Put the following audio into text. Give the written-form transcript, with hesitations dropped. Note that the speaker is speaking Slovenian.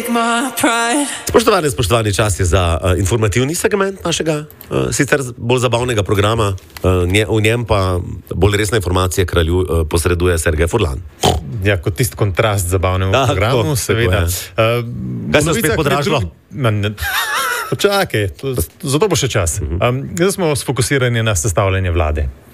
Spoštovani, čas je za informativni segment našega sicer bolj zabavnega programa, v njem pa bolj resne informacije kralju posreduje Sergej Furlan. Ja, kot tisti kontrast zabavnemu programu, seveda. Kaj se je spet podražilo? Čakaj, zato bo še čas. Zdaj smo sfokusirani na sestavljanje vlade.